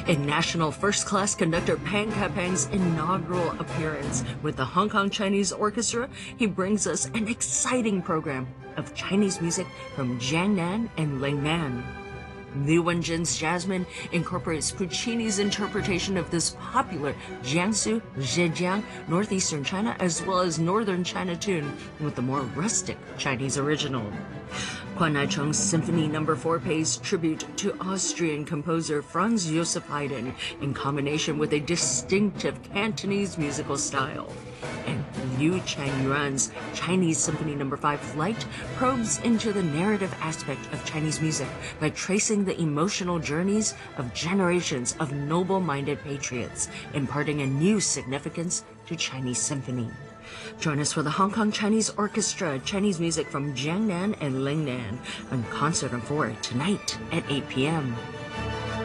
In National First Class conductor Pang Kapang's inaugural appearance with the Hong Kong Chinese Orchestra, he brings us an exciting program of Chinese music from Jiangnan and Lingnan. Liu Wenjin's Jasmine incorporates Puccini's interpretation of this popular Jiangsu, Zhejiang, northeastern China, as well as northern China tune with the more rustic Chinese original. Quan Naicheng's Symphony No. 4 pays tribute to Austrian composer Franz Joseph Haydn in combination with a distinctive Cantonese musical style. And Liu Changyuan's Chinese Symphony No. 5 Flight probes into the narrative aspect of Chinese music by tracing the emotional journeys of generations of noble-minded patriots, imparting a new significance to Chinese symphony. Join us for the Hong Kong Chinese Orchestra, Chinese music from Jiangnan and Lingnan, on Concert on 4 tonight at 8 p.m.